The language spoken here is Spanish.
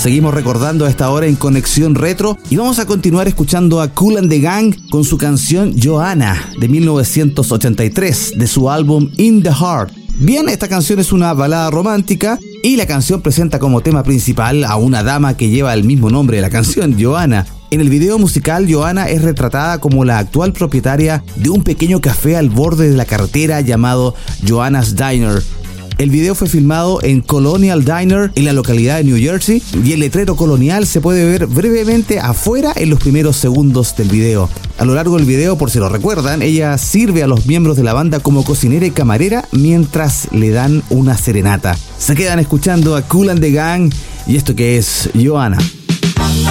seguimos recordando a esta hora en Conexión Retro y vamos a continuar escuchando a Kool and the Gang con su canción Joanna de 1983 de su álbum In the Heart. Bien, esta canción es una balada romántica y la canción presenta como tema principal a una dama que lleva el mismo nombre de la canción, Joanna. En el video musical, Joanna es retratada como la actual propietaria de un pequeño café al borde de la carretera llamado Joanna's Diner. El video fue filmado en Colonial Diner en la localidad de New Jersey y el letrero colonial se puede ver brevemente afuera en los primeros segundos del video. A lo largo del video, por si lo recuerdan, ella sirve a los miembros de la banda como cocinera y camarera mientras le dan una serenata. Se quedan escuchando a Kool and the Gang y esto que es Joanna.